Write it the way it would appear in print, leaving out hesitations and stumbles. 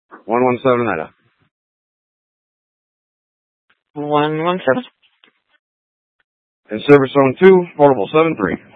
117 Ida. 117. In service zone 2, portable 73.